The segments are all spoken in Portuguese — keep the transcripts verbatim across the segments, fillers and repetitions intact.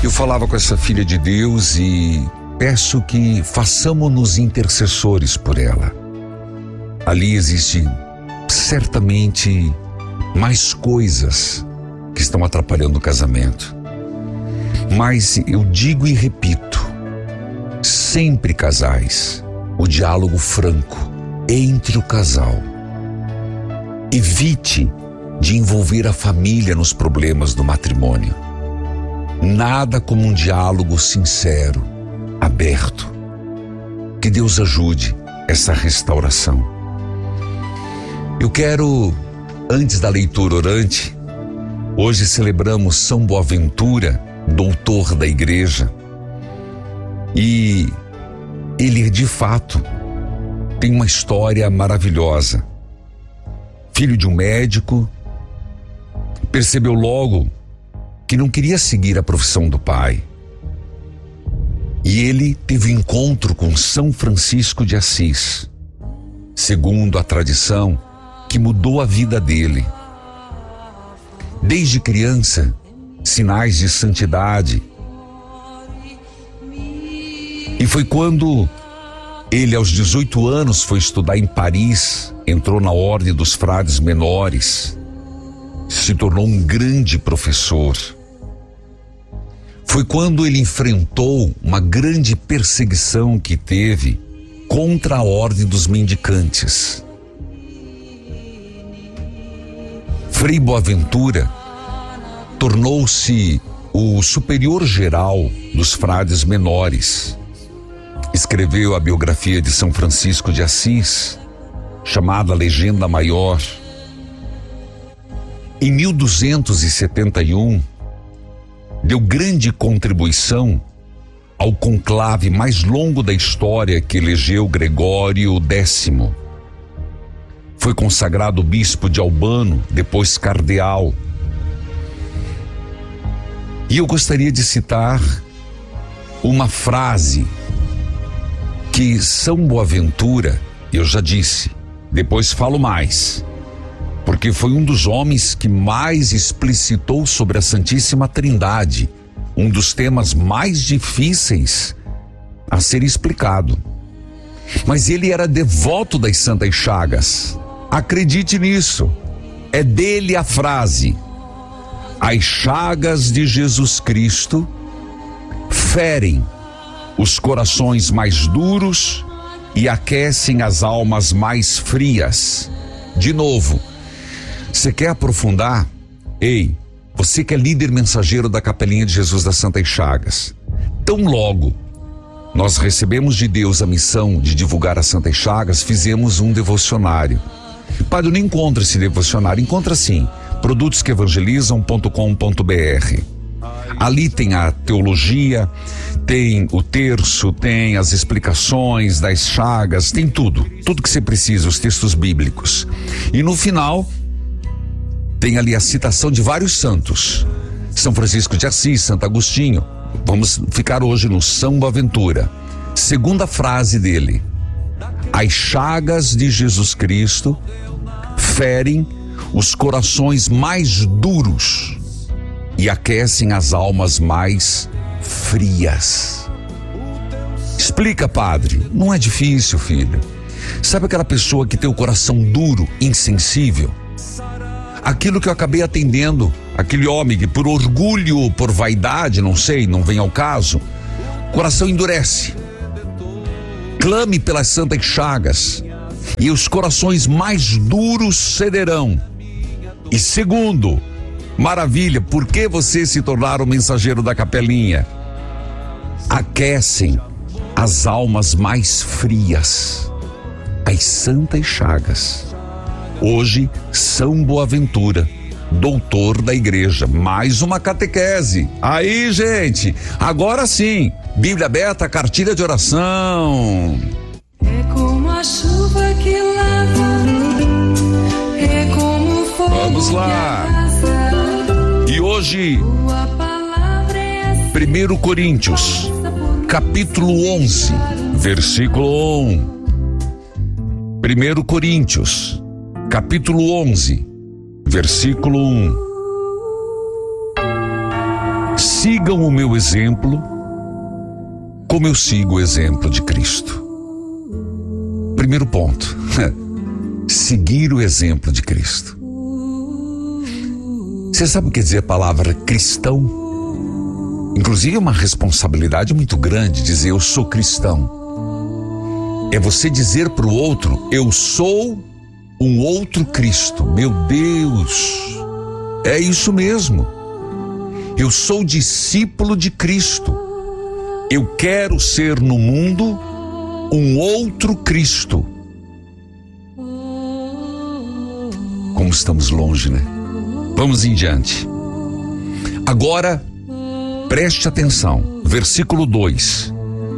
Eu falava com essa filha de Deus e peço que façamos-nos intercessores por ela. Ali existe certamente mais coisas que estão atrapalhando o casamento. Mas eu digo e repito, sempre casais, o diálogo franco entre o casal. Evite de envolver a família nos problemas do matrimônio. Nada como um diálogo sincero, aberto. Que Deus ajude essa restauração. Eu quero, antes da leitura orante, hoje celebramos São Boaventura, doutor da igreja. E ele, de fato, tem uma história maravilhosa. Filho de um médico, percebeu logo que não queria seguir a profissão do pai. E ele teve um encontro com São Francisco de Assis, segundo a tradição, que mudou a vida dele. Desde criança, sinais de santidade. E foi quando ele, aos dezoito anos, foi estudar em Paris, entrou na ordem dos frades menores, se tornou um grande professor. Foi quando ele enfrentou uma grande perseguição que teve contra a ordem dos mendicantes. Frei Boaventura tornou-se o superior geral dos frades menores. Escreveu a biografia de São Francisco de Assis, chamada Legenda Maior. Em mil duzentos e setenta e um, deu grande contribuição ao conclave mais longo da história que elegeu Gregório décimo. Foi consagrado bispo de Albano, depois cardeal. E eu gostaria de citar uma frase que São Boaventura, eu já disse, depois falo mais, porque foi um dos homens que mais explicitou sobre a Santíssima Trindade, um dos temas mais difíceis a ser explicado. Mas ele era devoto das Santas Chagas. Acredite nisso. É dele a frase: as chagas de Jesus Cristo ferem os corações mais duros e aquecem as almas mais frias. De novo, você quer aprofundar? Ei, você que é líder mensageiro da Capelinha de Jesus das Santas Chagas, tão logo nós recebemos de Deus a missão de divulgar as Santas Chagas, fizemos um devocionário. Padre, eu não encontro esse devocionário. Encontra sim, produtos que evangelizam ponto com ponto b r. Ali tem a teologia, tem o terço, tem as explicações das chagas, tem tudo, tudo que você precisa, os textos bíblicos. E no final tem ali a citação de vários santos: São Francisco de Assis, Santo Agostinho. Vamos ficar hoje no São Boaventura. Segunda frase dele: as chagas de Jesus Cristo ferem os corações mais duros e aquecem as almas mais frias. Explica, padre. Não é difícil, filho. Sabe aquela pessoa que tem o coração duro, insensível? Aquilo que eu acabei atendendo, aquele homem que por orgulho, por vaidade, não sei, não vem ao caso, o coração endurece. Clame pelas Santas Chagas e os corações mais duros cederão. E segundo, maravilha, por que você se tornar o mensageiro da Capelinha? Aquecem as almas mais frias, as Santas Chagas. Hoje, São Boaventura, doutor da igreja. Mais uma catequese. Aí, gente, agora sim, Bíblia aberta, cartilha de oração. É como a chuva que lava, é como o fogo. Vamos lá. E hoje, primeiro Coríntios, capítulo onze, versículo um. primeiro Coríntios, capítulo onze, versículo um. sigam o meu exemplo, como eu sigo o exemplo de Cristo. Primeiro ponto, seguir o exemplo de Cristo. Você sabe o que quer dizer a palavra cristão? Inclusive é uma responsabilidade muito grande dizer eu sou cristão. É você dizer para o outro, eu sou um outro Cristo. Meu Deus, é isso mesmo. Eu sou discípulo de Cristo. Eu quero ser no mundo um outro Cristo. Como estamos longe, né? Vamos em diante. Agora, preste atenção. Versículo dois.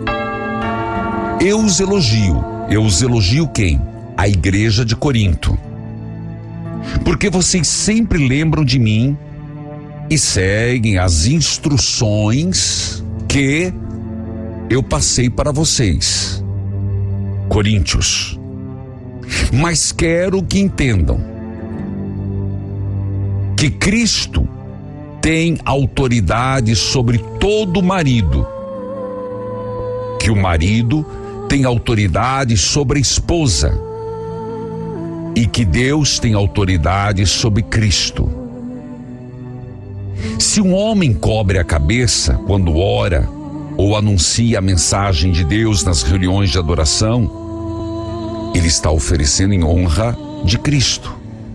Eu os elogio. Eu os elogio quem? A igreja de Corinto. Porque vocês sempre lembram de mim e seguem as instruções que eu passei para vocês, coríntios. Mas quero que entendam que Cristo tem autoridade sobre todo marido, que o marido tem autoridade sobre a esposa e que Deus tem autoridade sobre Cristo. Se um homem cobre a cabeça quando ora ou anuncia a mensagem de Deus nas reuniões de adoração, ele está oferecendo em honra de Cristo.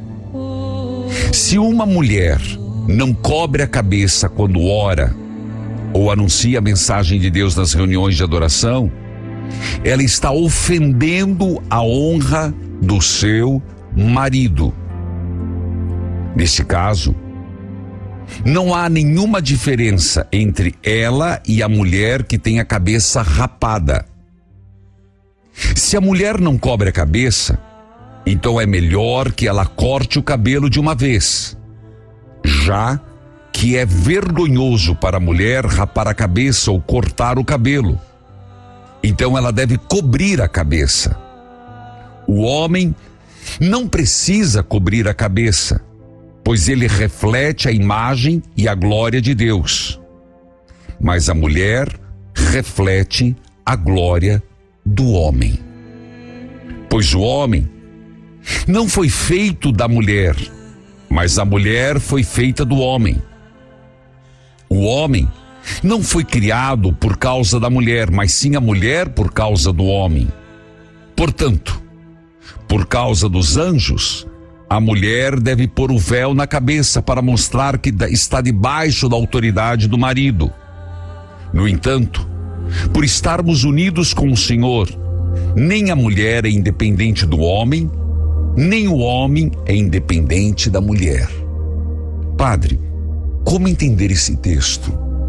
Se uma mulher não cobre a cabeça quando ora ou anuncia a mensagem de Deus nas reuniões de adoração, ela está ofendendo a honra do seu marido. Nesse caso, não há nenhuma diferença entre ela e a mulher que tem a cabeça rapada. Se a mulher não cobre a cabeça, então é melhor que ela corte o cabelo de uma vez, já que é vergonhoso para a mulher rapar a cabeça ou cortar o cabelo. Então ela deve cobrir a cabeça. O homem não precisa cobrir a cabeça, pois ele reflete a imagem e a glória de Deus. Mas a mulher reflete a glória do homem. Pois o homem não foi feito da mulher, mas a mulher foi feita do homem. O homem não foi criado por causa da mulher, mas sim a mulher por causa do homem. Portanto, por causa dos anjos, a mulher deve pôr o véu na cabeça para mostrar que está debaixo da autoridade do marido. No entanto, por estarmos unidos com o Senhor, nem a mulher é independente do homem, nem o homem é independente da mulher. Padre, como entender esse texto?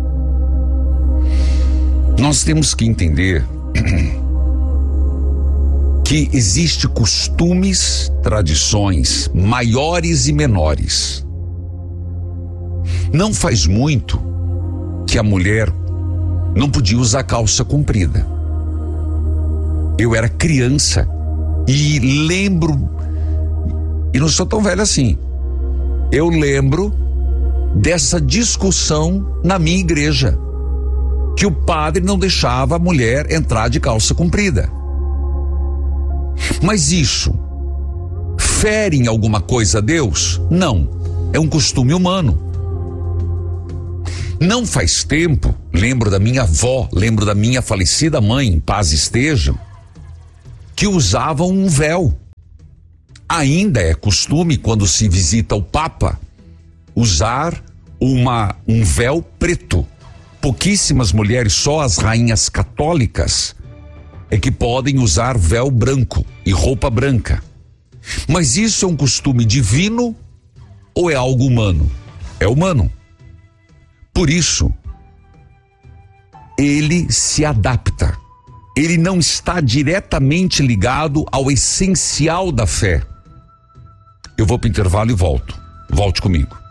Nós temos que entender que existe costumes, tradições maiores e menores. Não faz muito que a mulher não podia usar calça comprida. Eu era criança e lembro, e não sou tão velho assim, eu lembro dessa discussão na minha igreja, que o padre não deixava a mulher entrar de calça comprida. Mas isso fere em alguma coisa a Deus? Não, é um costume humano. Não faz tempo, lembro da minha avó, lembro da minha falecida mãe, em paz estejam, que usavam um véu. Ainda é costume, quando se visita o Papa, usar uma, um véu preto. Pouquíssimas mulheres, só as rainhas católicas, é que podem usar véu branco e roupa branca. Mas isso é um costume divino ou é algo humano? É humano. Por isso, ele se adapta. Ele não está diretamente ligado ao essencial da fé. Eu vou para o intervalo e volto. Volte comigo.